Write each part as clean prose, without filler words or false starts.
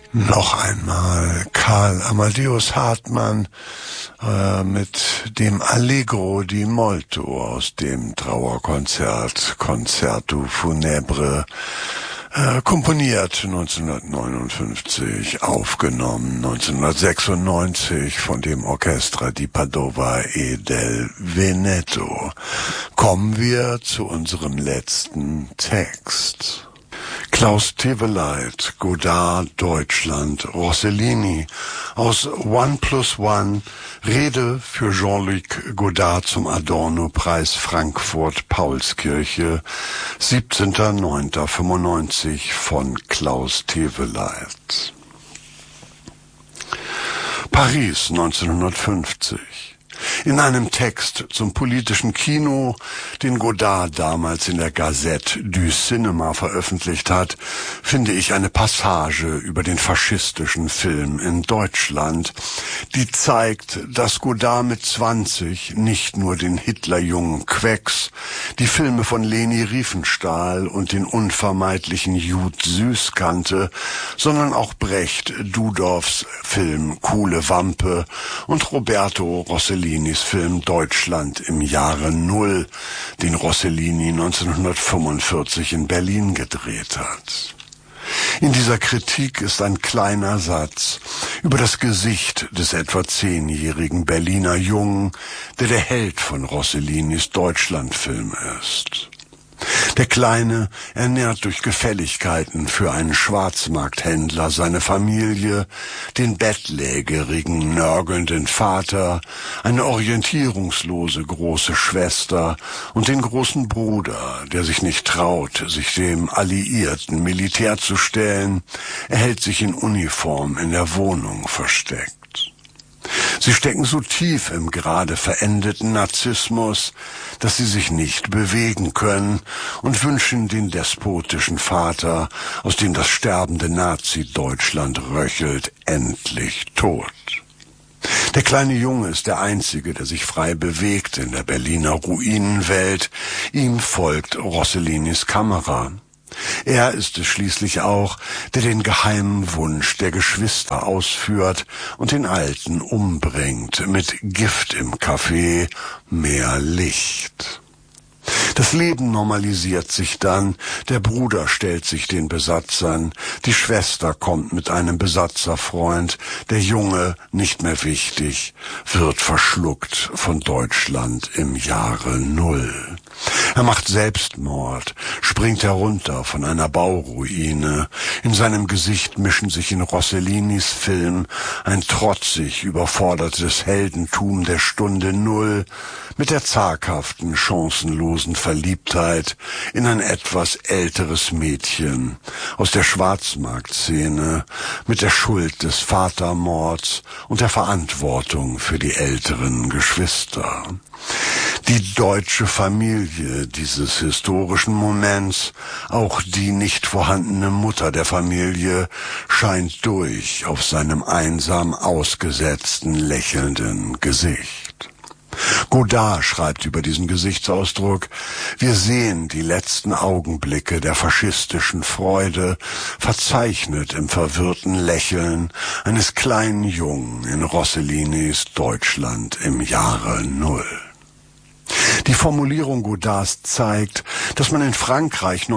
Noch einmal Karl Amadeus Hartmann mit dem Allegro di Molto aus dem Trauerkonzert Concerto Funebre, komponiert 1959, aufgenommen 1996 von dem Orchestra di Padova e del Veneto. Kommen wir zu unserem letzten Text. Klaus Teweleit, Godard, Deutschland, Rossellini, aus One+One, Rede für Jean-Luc Godard zum Adorno-Preis Frankfurt Paulskirche, 17.09.95 von Klaus Teweleit. Paris 1950. In einem Text zum politischen Kino, den Godard damals in der Gazette du Cinéma veröffentlicht hat, finde ich eine Passage über den faschistischen Film in Deutschland, die zeigt, dass Godard mit 20 nicht nur den Hitlerjungen Quecks, die Filme von Leni Riefenstahl und den unvermeidlichen Jud Süß kannte, sondern auch Brecht Dudorfs Film Kuhle Wampe und Roberto Rossellini Film Deutschland im Jahre Null, den Rossellini 1945 in Berlin gedreht hat. In dieser Kritik ist ein kleiner Satz über das Gesicht des etwa 10-jährigen Berliner Jungen, der der Held von Rossellinis Deutschlandfilm ist. Der Kleine ernährt durch Gefälligkeiten für einen Schwarzmarkthändler seine Familie, den bettlägerigen, nörgelnden Vater, eine orientierungslose große Schwester und den großen Bruder, der sich nicht traut, sich dem alliierten Militär zu stellen. Er hält sich in Uniform in der Wohnung versteckt. Sie stecken so tief im gerade verendeten Narzissmus, dass sie sich nicht bewegen können und wünschen den despotischen Vater, aus dem das sterbende Nazi-Deutschland röchelt, endlich tot. Der kleine Junge ist der Einzige, der sich frei bewegt in der Berliner Ruinenwelt. Ihm folgt Rossellinis Kamera. Er ist es schließlich auch, der den geheimen Wunsch der Geschwister ausführt und den Alten umbringt mit Gift im Kaffee, mehr Licht. Das Leben normalisiert sich dann, der Bruder stellt sich den Besatzern, die Schwester kommt mit einem Besatzerfreund, der Junge, nicht mehr wichtig, wird verschluckt von Deutschland im Jahre Null. Er macht Selbstmord, springt herunter von einer Bauruine. In seinem Gesicht mischen sich in Rossellinis Film ein trotzig überfordertes Heldentum der Stunde Null mit der zaghaften, chancenlosen Verliebtheit in ein etwas älteres Mädchen aus der Schwarzmarktszene mit der Schuld des Vatermords und der Verantwortung für die älteren Geschwister. Die deutsche Familie dieses historischen Moments, auch die nicht vorhandene Mutter der Familie, scheint durch auf seinem einsam ausgesetzten, lächelnden Gesicht. Godard schreibt über diesen Gesichtsausdruck: Wir sehen die letzten Augenblicke der faschistischen Freude, verzeichnet im verwirrten Lächeln eines kleinen Jungen in Rossellinis Deutschland im Jahre Null. Die Formulierung Godards zeigt, dass man in Frankreich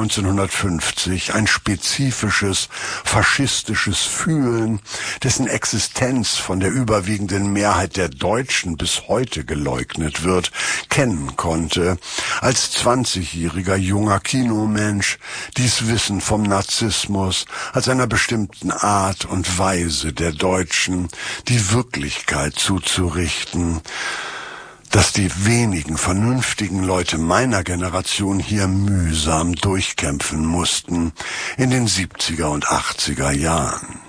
1950 ein spezifisches faschistisches Fühlen, dessen Existenz von der überwiegenden Mehrheit der Deutschen bis heute geleugnet wird, kennen konnte. Als 20-jähriger junger Kinomensch dies Wissen vom Narzissmus, als einer bestimmten Art und Weise der Deutschen, die Wirklichkeit zuzurichten, dass die wenigen vernünftigen Leute meiner Generation hier mühsam durchkämpfen mussten in den 70er und 80er Jahren.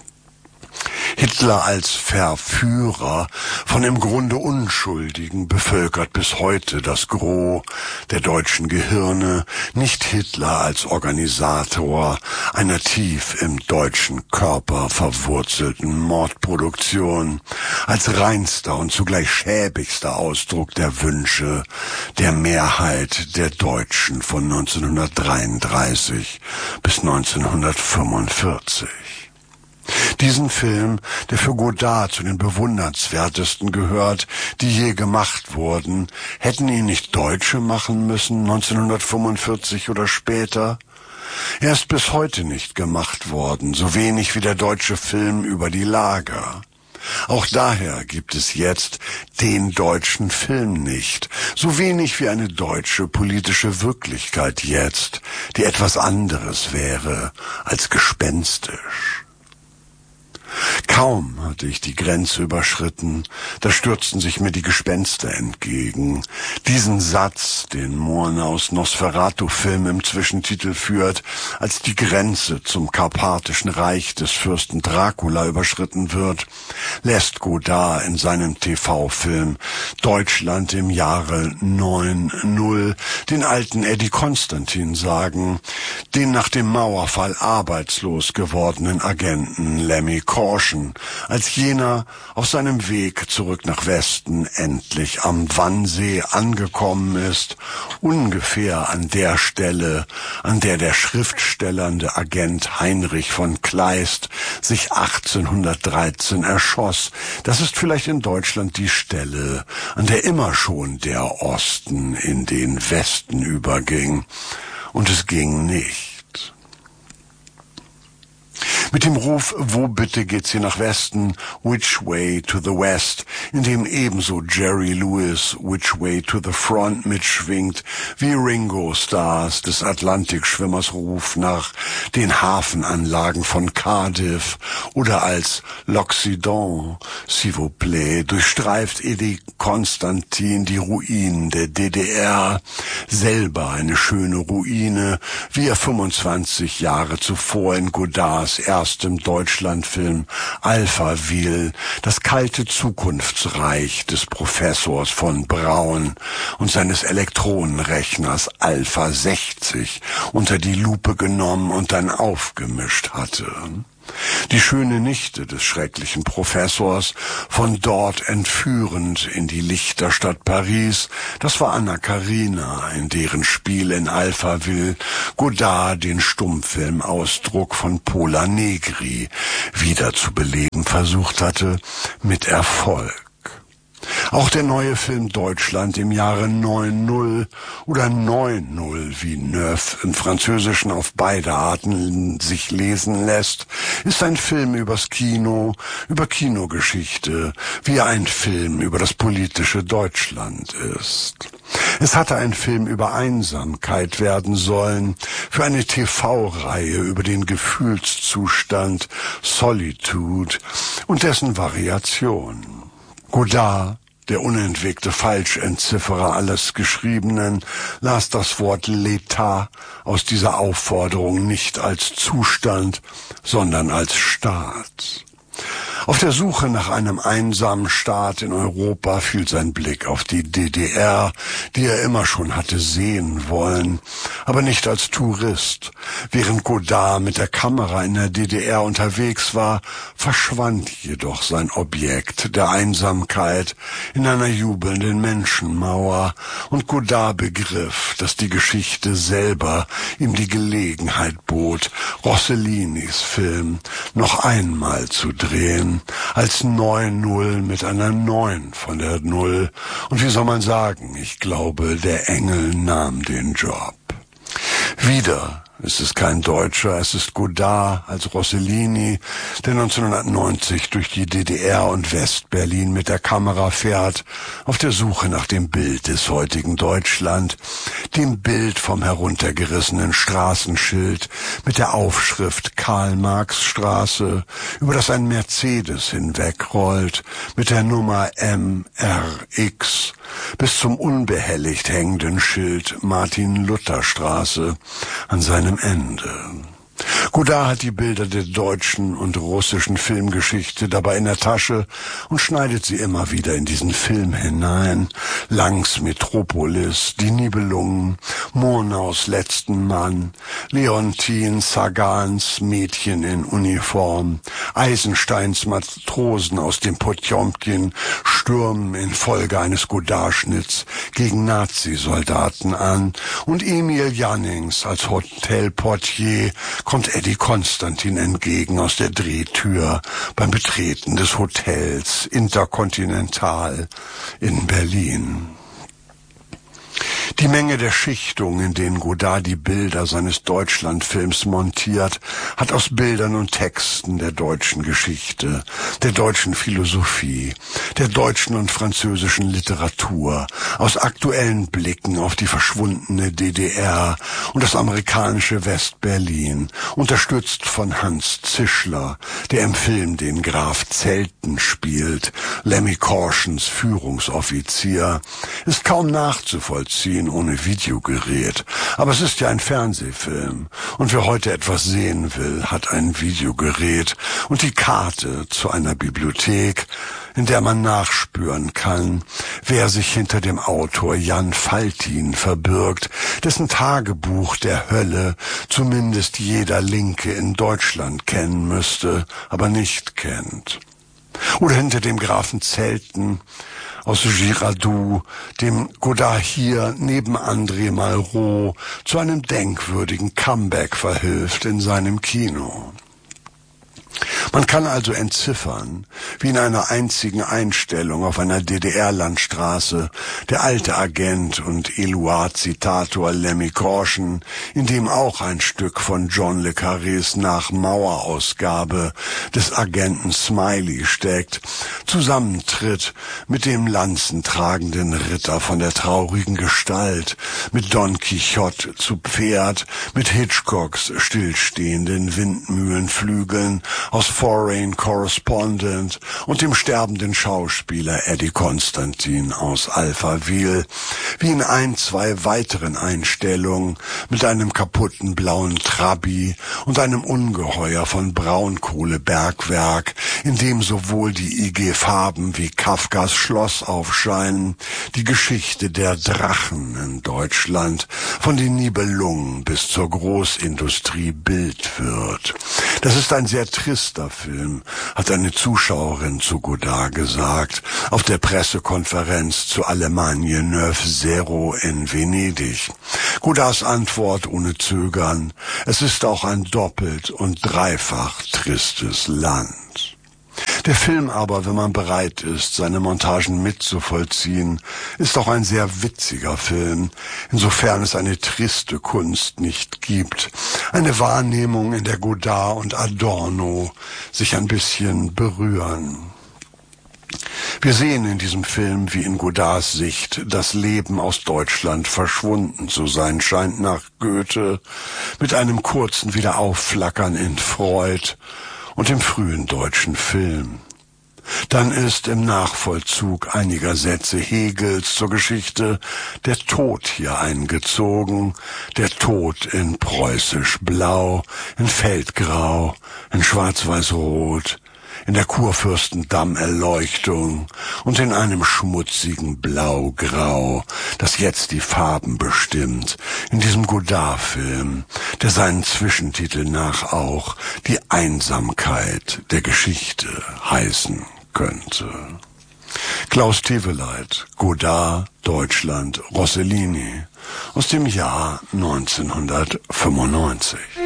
Hitler als Verführer von im Grunde Unschuldigen bevölkert bis heute das Gros der deutschen Gehirne, nicht Hitler als Organisator einer tief im deutschen Körper verwurzelten Mordproduktion, als reinster und zugleich schäbigster Ausdruck der Wünsche der Mehrheit der Deutschen von 1933 bis 1945. Diesen Film, der für Godard zu den bewundernswertesten gehört, die je gemacht wurden, hätten ihn nicht Deutsche machen müssen, 1945 oder später? Er ist bis heute nicht gemacht worden, so wenig wie der deutsche Film über die Lager. Auch daher gibt es jetzt den deutschen Film nicht, so wenig wie eine deutsche politische Wirklichkeit jetzt, die etwas anderes wäre als gespenstisch. Kaum hatte ich die Grenze überschritten, da stürzten sich mir die Gespenster entgegen. Diesen Satz, den Murnaus Nosferatu-Film im Zwischentitel führt, als die Grenze zum karpatischen Reich des Fürsten Dracula überschritten wird, lässt Godard in seinem TV-Film Deutschland im Jahre 9/0 den alten Eddie Konstantin sagen, den nach dem Mauerfall arbeitslos gewordenen Agenten Lemmy Caution, als jener auf seinem Weg zurück nach Westen endlich am Wannsee angekommen ist, ungefähr an der Stelle, an der der schriftstellernde Agent Heinrich von Kleist sich 1813 erschoss. Das ist vielleicht in Deutschland die Stelle, an der immer schon der Osten in den Westen überging. Und es ging nicht. Mit dem Ruf, wo bitte geht's hier nach Westen, Which Way to the West, in dem ebenso Jerry Lewis Which Way to the Front mitschwingt, wie Ringo Starrs des Atlantikschwimmers Ruf nach den Hafenanlagen von Cardiff oder als L'Occident, s'il vous plaît, durchstreift Eddie Konstantin die Ruinen der DDR, selber eine schöne Ruine, wie er 25 Jahre zuvor in Godards erstem Deutschlandfilm Alphaville das kalte Zukunftsreich des Professors von Braun und seines Elektronenrechners Alpha 60 unter die Lupe genommen und dann aufgemischt hatte. Die schöne Nichte des schrecklichen Professors, von dort entführend in die Lichterstadt Paris, das war Anna Karina, in deren Spiel in Alphaville Godard den Stummfilmausdruck von Pola Negri wieder zu beleben versucht hatte, mit Erfolg. Auch der neue Film Deutschland im Jahre 9/0 oder 9/0, wie Neuf im Französischen auf beide Arten sich lesen lässt, ist ein Film übers Kino, über Kinogeschichte, wie ein Film über das politische Deutschland ist. Es hatte ein Film über Einsamkeit werden sollen, für eine TV-Reihe über den Gefühlszustand Solitude und dessen Variationen. Godard, der unentwegte Falschentzifferer alles Geschriebenen, las das Wort L'État aus dieser Aufforderung nicht als Zustand, sondern als Staat. Auf der Suche nach einem einsamen Staat in Europa fiel sein Blick auf die DDR, die er immer schon hatte sehen wollen, aber nicht als Tourist. Während Godard mit der Kamera in der DDR unterwegs war, verschwand jedoch sein Objekt der Einsamkeit in einer jubelnden Menschenmauer, und Godard begriff, dass die Geschichte selber ihm die Gelegenheit bot, Rossellinis Film noch einmal zu drehen, als 9/0 mit einer 9 von der 0. Und wie soll man sagen, ich glaube, der Engel nahm den Job. Wieder ist es kein Deutscher, es ist Godard als Rossellini, der 1990 durch die DDR und Westberlin mit der Kamera fährt, auf der Suche nach dem Bild des heutigen Deutschland, dem Bild vom heruntergerissenen Straßenschild mit der Aufschrift Karl-Marx-Straße, über das ein Mercedes hinwegrollt, mit der Nummer MRX, bis zum unbehelligt hängenden Schild Martin-Luther-Straße an seinem Ende. Godard hat die Bilder der deutschen und russischen Filmgeschichte dabei in der Tasche und schneidet sie immer wieder in diesen Film hinein. Langs Metropolis, Die Nibelungen, Murnaus letzten Mann, Leontin Sagans Mädchen in Uniform, Eisensteins Matrosen aus dem Potjomkin stürmen infolge eines Godard-Schnitts gegen Nazisoldaten an, und Emil Jannings als Hotelportier kommt Eddie Constantin entgegen aus der Drehtür beim Betreten des Hotels Intercontinental in Berlin. Die Menge der Schichtungen, in denen Godard die Bilder seines Deutschlandfilms montiert, hat aus Bildern und Texten der deutschen Geschichte, der deutschen Philosophie, der deutschen und französischen Literatur, aus aktuellen Blicken auf die verschwundene DDR und das amerikanische West-Berlin, unterstützt von Hans Zischler, der im Film den Graf Zelten spielt, Lemmy Korschens Führungsoffizier, ist kaum nachzuvollziehen ohne Videogerät. Aber es ist ja ein Fernsehfilm. Und wer heute etwas sehen will, hat ein Videogerät und die Karte zu einer Bibliothek, in der man nachspüren kann, wer sich hinter dem Autor Jan Faltin verbirgt, dessen Tagebuch der Hölle zumindest jeder Linke in Deutschland kennen müsste, aber nicht kennt. Oder hinter dem Grafen Zelten aus Girardot, dem Godard hier neben André Malraux zu einem denkwürdigen Comeback verhilft in seinem Kino. Man kann also entziffern, wie in einer einzigen Einstellung auf einer DDR-Landstraße der alte Agent und Eluard-Zitator Lemmy Korschen, in dem auch ein Stück von John le Carrés Nach-Mauer-Ausgabe des Agenten Smiley steckt, zusammentritt mit dem lanzentragenden Ritter von der traurigen Gestalt, mit Don Quixote zu Pferd, mit Hitchcocks stillstehenden Windmühlenflügeln aus Foreign Correspondent und dem sterbenden Schauspieler Eddie Constantin aus Alphaville, wie in 2 weiteren Einstellungen mit einem kaputten blauen Trabi und einem Ungeheuer von Braunkohlebergwerk, in dem sowohl die IG Farben wie Kafkas Schloss aufscheinen, die Geschichte der Drachen in Deutschland von den Nibelungen bis zur Großindustrie Bild wird. Das ist ein sehr trister Film, hat eine Zuschauerin zu Godard gesagt, auf der Pressekonferenz zu Allemagne 9-0 in Venedig. Godards Antwort ohne Zögern: Es ist auch ein doppelt und dreifach tristes Land. Der Film aber, wenn man bereit ist, seine Montagen mitzuvollziehen, ist auch ein sehr witziger Film, insofern es eine triste Kunst nicht gibt. Eine Wahrnehmung, in der Godard und Adorno sich ein bisschen berühren. Wir sehen in diesem Film, wie in Godards Sicht das Leben aus Deutschland verschwunden zu sein scheint nach Goethe, mit einem kurzen Wiederaufflackern in Freud und im frühen deutschen Film. Dann ist im Nachvollzug einiger Sätze Hegels zur Geschichte der Tod hier eingezogen, der Tod in preußisch Blau, in Feldgrau, in Schwarz-Weiß-Rot, in der Kurfürstendamm-Erleuchtung und in einem schmutzigen Blau-Grau, das jetzt die Farben bestimmt, in diesem Godard-Film, der seinen Zwischentitel nach auch die Einsamkeit der Geschichte heißen könnte. Klaus Teweleit, Godard, Deutschland, Rossellini, aus dem Jahr 1995.